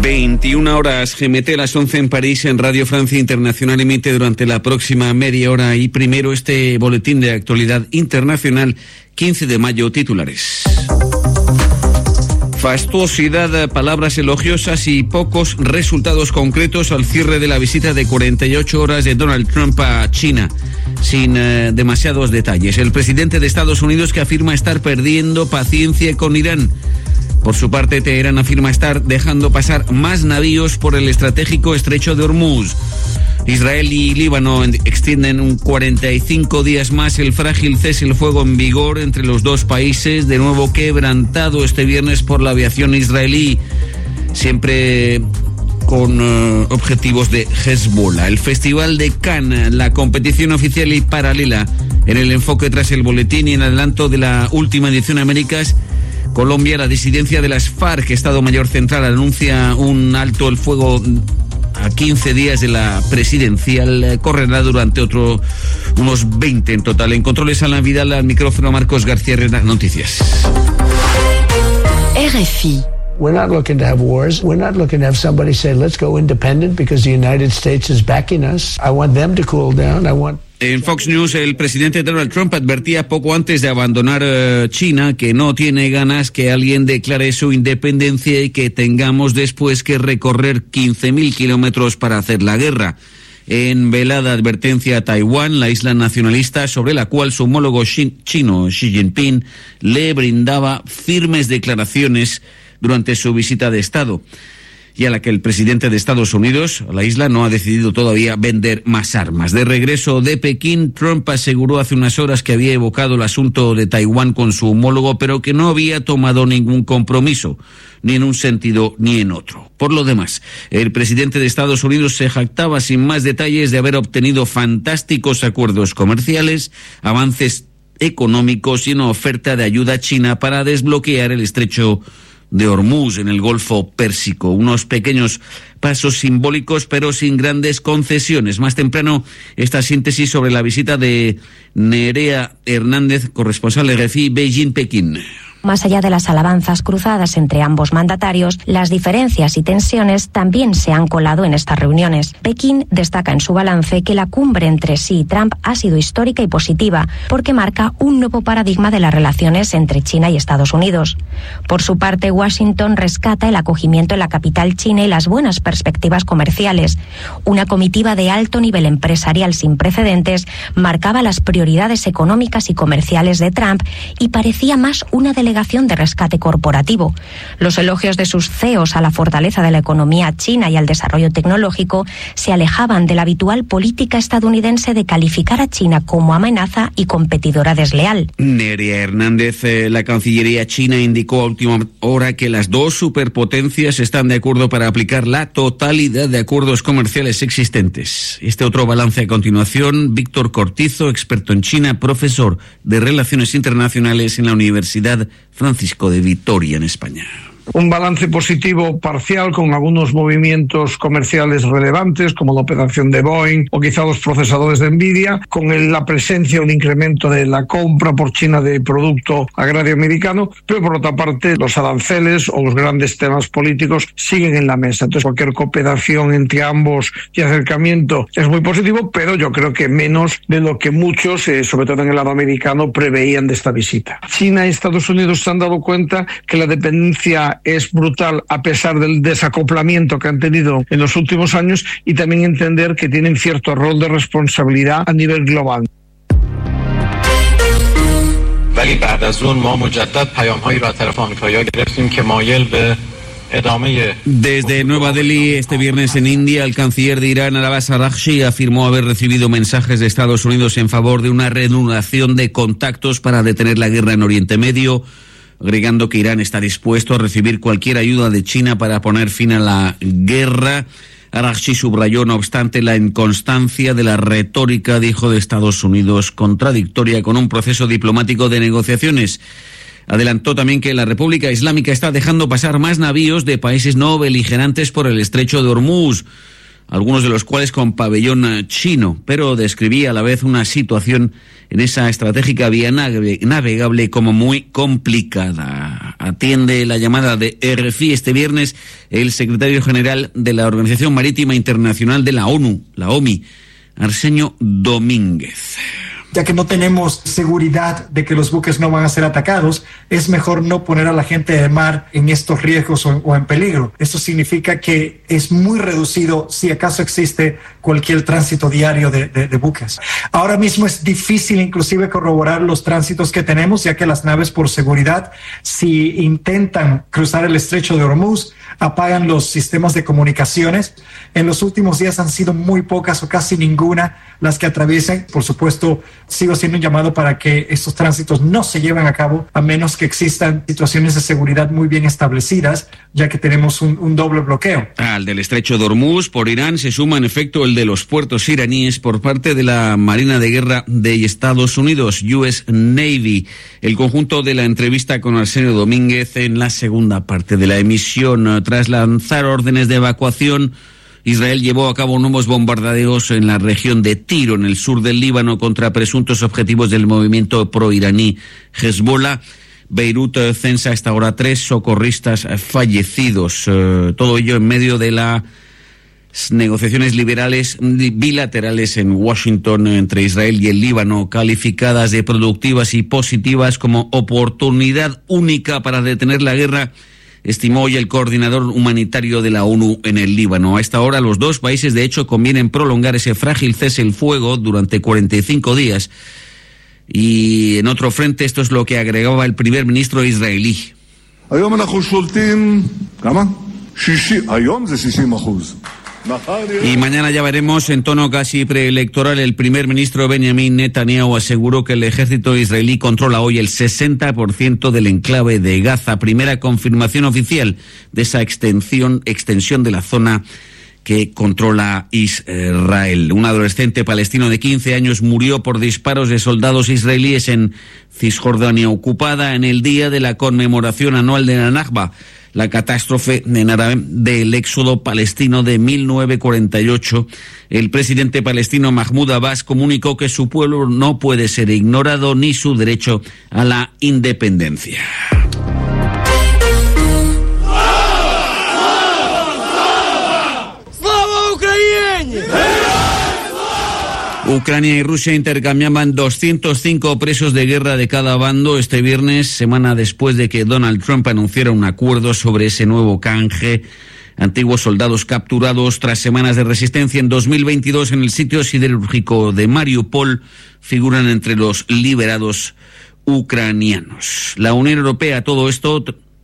21 horas GMT, las 11 en París, en Radio Francia Internacional emite durante la próxima media hora y primero este boletín de actualidad internacional, 15 de mayo, titulares. Fastuosidad, palabras elogiosas y pocos resultados concretos al cierre de la visita de 48 horas de Donald Trump a China, sin demasiados detalles. El presidente de Estados Unidos que afirma estar perdiendo paciencia con Irán. Por su parte, Teherán afirma estar dejando pasar más navíos por el estratégico estrecho de Hormuz. Israel y Líbano extienden 45 días más el frágil cese el fuego en vigor entre los dos países, de nuevo quebrantado este viernes por la aviación israelí, siempre con objetivos de Hezbollah. El Festival de Cannes, la competición oficial y paralela, en el enfoque tras el boletín y en adelanto de la última edición Américas. Colombia, la disidencia de las FARC, Estado Mayor Central, anuncia un alto el fuego a 15 días de la presidencial. Correrá durante unos 20 en total. En controles, Alan Vidal, al micrófono Marcos García Herrera. Noticias. RFI. We're not looking to have wars. We're not looking to have somebody say, let's go independent because the United States is backing us. I want them to cool down. En Fox News, el presidente Donald Trump advertía poco antes de abandonar China que no tiene ganas que alguien declare su independencia y que tengamos después que recorrer 15.000 kilómetros para hacer la guerra. En velada advertencia a Taiwán, la isla nacionalista sobre la cual su homólogo chino Xi Jinping le brindaba firmes declaraciones durante su visita de Estado, y a la que el presidente de Estados Unidos, la isla, no ha decidido todavía vender más armas. De regreso de Pekín, Trump aseguró hace unas horas que había evocado el asunto de Taiwán con su homólogo, pero que no había tomado ningún compromiso, ni en un sentido ni en otro. Por lo demás, el presidente de Estados Unidos se jactaba sin más detalles de haber obtenido fantásticos acuerdos comerciales, avances económicos y una oferta de ayuda a China para desbloquear el estrecho de Hormuz en el Golfo Pérsico. Unos pequeños pasos simbólicos, pero sin grandes concesiones. Más temprano, esta síntesis sobre la visita de Nerea Hernández, corresponsal de RFI, Beijing-Pekín. Más allá de las alabanzas cruzadas entre ambos mandatarios, las diferencias y tensiones también se han colado en estas reuniones. Pekín destaca en su balance que la cumbre entre Xi y Trump ha sido histórica y positiva, porque marca un nuevo paradigma de las relaciones entre China y Estados Unidos. Por su parte, Washington rescata el acogimiento en la capital china y las buenas perspectivas comerciales. Una comitiva de alto nivel empresarial sin precedentes marcaba las prioridades económicas y comerciales de Trump y parecía más una delegación de rescate corporativo. Los elogios de sus CEOs a la fortaleza de la economía china y al desarrollo tecnológico se alejaban de la habitual política estadounidense de calificar a China como amenaza y competidora desleal. Nerea Hernández, la Cancillería china indicó a última hora que las dos superpotencias están de acuerdo para aplicar la totalidad de acuerdos comerciales existentes. Este otro balance a continuación, Víctor Cortizo, experto en China, profesor de Relaciones Internacionales en la Universidad Francisco de Vitoria, en España. Un balance positivo parcial con algunos movimientos comerciales relevantes como la operación de Boeing o quizá los procesadores de Nvidia, con la presencia, un incremento de la compra por China de producto agrario americano, pero por otra parte los aranceles o los grandes temas políticos siguen en la mesa. Entonces cualquier cooperación entre ambos y acercamiento es muy positivo, pero yo creo que menos de lo que muchos, sobre todo en el lado americano, preveían de esta visita. China y Estados Unidos se han dado cuenta que la dependencia es brutal a pesar del desacoplamiento que han tenido en los últimos años, y también entender que tienen cierto rol de responsabilidad a nivel global. ولی بعد از اون ما مجدد پیام‌هایی را از طرف آمریکایی‌ها گرفتیم که مایل به Desde Nueva Delhi, este viernes en India, el canciller de Irán, Abbas Araghchi, afirmó haber recibido mensajes de Estados Unidos en favor de una reanudación de contactos para detener la guerra en Oriente Medio, agregando que Irán está dispuesto a recibir cualquier ayuda de China para poner fin a la guerra. Araghchi subrayó, no obstante, la inconstancia de la retórica, dijo, de Estados Unidos, contradictoria con un proceso diplomático de negociaciones. Adelantó también que la República Islámica está dejando pasar más navíos de países no beligerantes por el estrecho de Hormuz. algunos de los cuales con pabellón chino, pero describía a la vez una situación en esa estratégica vía navegable como muy complicada. Atiende la llamada de RFI este viernes el secretario general de la Organización Marítima Internacional de la ONU, la OMI, Arsenio Domínguez. Ya que no tenemos seguridad de que los buques no van a ser atacados, es mejor no poner a la gente de mar en estos riesgos o en peligro. Esto significa que es muy reducido, si acaso existe cualquier tránsito diario de buques. Ahora mismo es difícil inclusive corroborar los tránsitos que tenemos, ya que las naves, por seguridad, si intentan cruzar el estrecho de Hormuz, apagan los sistemas de comunicaciones. En los últimos días han sido muy pocas o casi ninguna las que atraviesen. Por supuesto, sigo haciendo un llamado para que estos tránsitos no se lleven a cabo a menos que existan situaciones de seguridad muy bien establecidas, ya que tenemos un doble bloqueo. Al del estrecho de Hormuz por Irán se suma en efecto el de los puertos iraníes por parte de la Marina de Guerra de Estados Unidos, US Navy. El conjunto de la entrevista con Arsenio Domínguez en la segunda parte de la emisión. Tras lanzar órdenes de evacuación, Israel llevó a cabo nuevos bombardeos en la región de Tiro, en el sur del Líbano, contra presuntos objetivos del movimiento pro-iraní Hezbollah. Beirut censa hasta ahora 3 socorristas fallecidos. Todo ello en medio de las negociaciones bilaterales en Washington entre Israel y el Líbano, calificadas de productivas y positivas como oportunidad única para detener la guerra, estimó hoy el coordinador humanitario de la ONU en el Líbano. A esta hora los dos países de hecho convienen prolongar ese frágil cese el fuego durante 45 días. Y en otro frente esto es lo que agregaba el primer ministro israelí. Y mañana ya veremos, en tono casi preelectoral, el primer ministro Benjamin Netanyahu aseguró que el ejército israelí controla hoy el 60% del enclave de Gaza, primera confirmación oficial de esa extensión de la zona que controla Israel. Un adolescente palestino de 15 años murió por disparos de soldados israelíes en Cisjordania ocupada en el día de la conmemoración anual de la Nakba, la catástrofe en árabe del éxodo palestino de 1948. El presidente palestino Mahmoud Abbas comunicó que su pueblo no puede ser ignorado ni su derecho a la independencia. Ucrania y Rusia intercambiaban 205 presos de guerra de cada bando este viernes, semana después de que Donald Trump anunciara un acuerdo sobre ese nuevo canje. Antiguos soldados capturados tras semanas de resistencia en 2022 en el sitio siderúrgico de Mariupol figuran entre los liberados ucranianos. La Unión Europea, todo esto,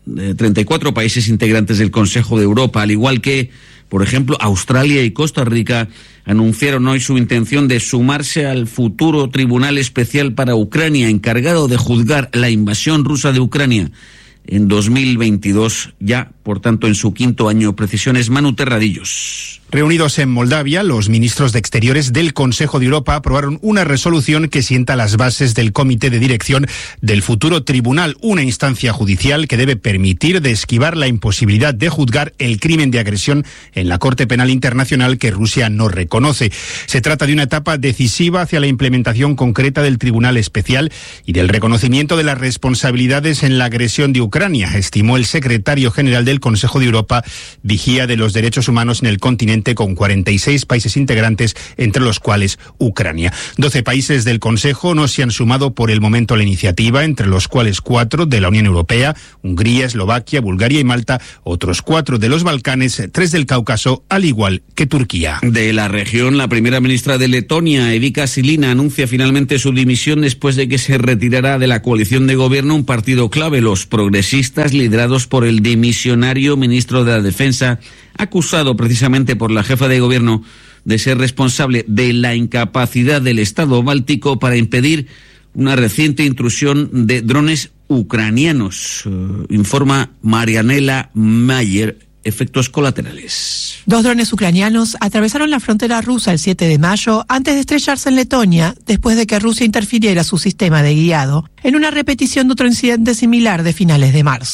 34 países integrantes del Consejo de Europa, al igual que, por ejemplo, Australia y Costa Rica, anunciaron hoy su intención de sumarse al futuro Tribunal Especial para Ucrania, encargado de juzgar la invasión rusa de Ucrania en 2022, ya, por tanto, en su 5º año. Precisiones, Manu Terradillos. Reunidos en Moldavia, los ministros de Exteriores del Consejo de Europa aprobaron una resolución que sienta las bases del comité de dirección del futuro tribunal, una instancia judicial que debe permitir de esquivar la imposibilidad de juzgar el crimen de agresión en la Corte Penal Internacional que Rusia no reconoce. Se trata de una etapa decisiva hacia la implementación concreta del Tribunal Especial y del reconocimiento de las responsabilidades en la agresión de Ucrania, estimó el secretario general del Consejo de Europa, vigía de los derechos humanos en el continente, con 46 países integrantes, entre los cuales Ucrania. 12 países del Consejo no se han sumado por el momento a la iniciativa, entre los cuales 4 de la Unión Europea, Hungría, Eslovaquia, Bulgaria y Malta, otros 4 de los Balcanes, 3 del Cáucaso, al igual que Turquía. De la región, la primera ministra de Letonia, Evika Silina, anuncia finalmente su dimisión después de que se retirará de la coalición de gobierno un partido clave, los progresistas, liderados por el dimisionario ministro de la Defensa, acusado precisamente por la jefa de gobierno de ser responsable de la incapacidad del Estado báltico para impedir una reciente intrusión de drones ucranianos. Informa Marianela Mayer. Efectos colaterales. 2 drones ucranianos atravesaron la frontera rusa el 7 de mayo antes de estrellarse en Letonia, después de que Rusia interfiriera su sistema de guiado, en una repetición de otro incidente similar de finales de marzo.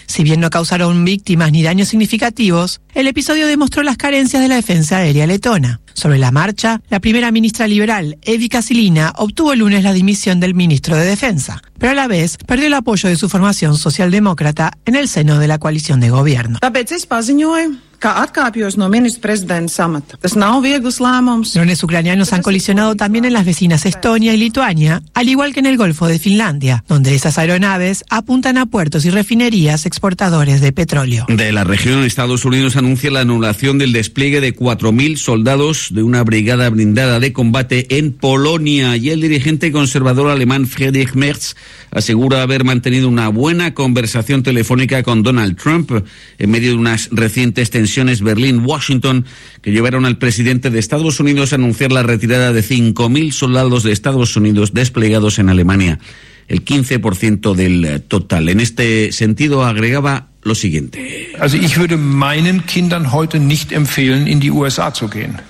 Si bien no causaron víctimas ni daños significativos, el episodio demostró las carencias de la defensa aérea letona. Sobre la marcha, la primera ministra liberal, Evi Kasilina, obtuvo el lunes la dimisión del ministro de Defensa, pero a la vez perdió el apoyo de su formación socialdemócrata en el seno de la coalición de gobierno. Drones ucranianos han colisionado también en las vecinas Estonia y Lituania, al igual que en el Golfo de Finlandia, donde esas aeronaves apuntan a puertos y refinerías exportadores de petróleo. De la región, Estados Unidos anuncia la anulación del despliegue de 4.000 soldados de una brigada blindada de combate en Polonia, y el dirigente conservador alemán Friedrich Merz asegura haber mantenido una buena conversación telefónica con Donald Trump en medio de unas recientes tensiones Berlín-Washington que llevaron al presidente de Estados Unidos a anunciar la retirada de 5.000 soldados de Estados Unidos desplegados en Alemania, el 15% del total. En este sentido, agregaba lo siguiente. Also ich würde meinen Kindern heute nicht empfehlen, in die USA zu gehen.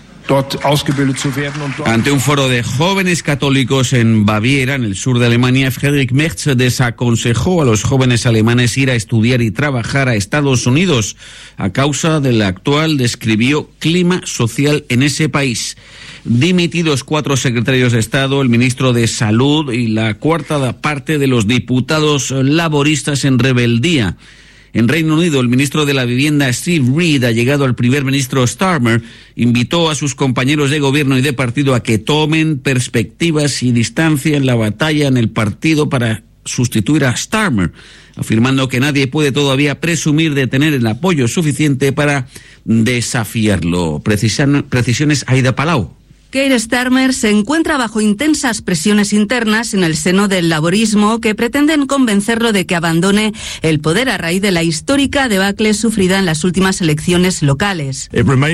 Ante un foro de jóvenes católicos en Baviera, en el sur de Alemania, Friedrich Merz desaconsejó a los jóvenes alemanes ir a estudiar y trabajar a Estados Unidos a causa del actual, describió, clima social en ese país. Dimitidos 4 secretarios de Estado, el ministro de Salud y la cuarta parte de los diputados laboristas en rebeldía. En Reino Unido, el ministro de la Vivienda, Steve Reed, allegado al primer ministro Starmer, invitó a sus compañeros de gobierno y de partido a que tomen perspectivas y distancia en la batalla en el partido para sustituir a Starmer, afirmando que nadie puede todavía presumir de tener el apoyo suficiente para desafiarlo. Precisiones Aida Palau. Keir Starmer se encuentra bajo intensas presiones internas en el seno del laborismo que pretenden convencerlo de que abandone el poder a raíz de la histórica debacle sufrida en las últimas elecciones locales.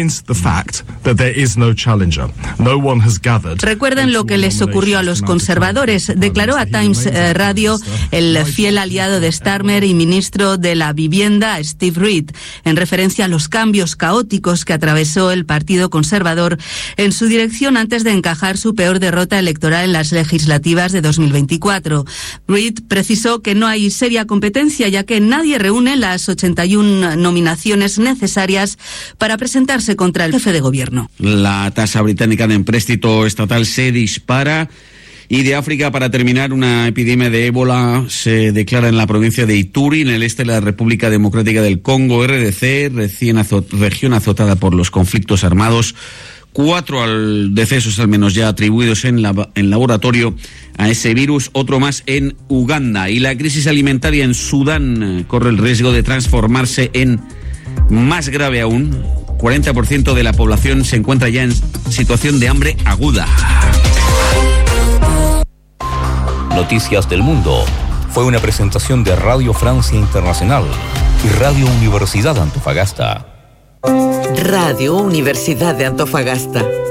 Recuerden lo que les ocurrió a los conservadores, declaró a Times Radio el fiel aliado de Starmer y ministro de la Vivienda, Steve Reed, en referencia a los cambios caóticos que atravesó el Partido Conservador en su dirección antes de encajar su peor derrota electoral en las legislativas de 2024. Reid precisó que no hay seria competencia, ya que nadie reúne las 81 nominaciones necesarias para presentarse contra el jefe de gobierno. La tasa británica de empréstito estatal se dispara. Y de África, para terminar, una epidemia de ébola se declara en la provincia de Ituri, en el este de la República Democrática del Congo, RDC, región azotada por los conflictos armados. 4 decesos al menos ya atribuidos en laboratorio a ese virus, otro más en Uganda. Y la crisis alimentaria en Sudán corre el riesgo de transformarse en más grave aún. 40% de la población se encuentra ya en situación de hambre aguda. Noticias del Mundo fue una presentación de Radio Francia Internacional y Radio Universidad de Antofagasta. Radio Universidad de Antofagasta.